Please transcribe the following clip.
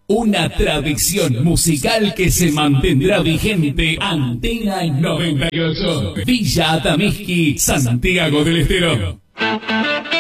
Una tradición musical que se mantendrá vigente. Antena 98. Villa Atamisqui, Santiago del Estero.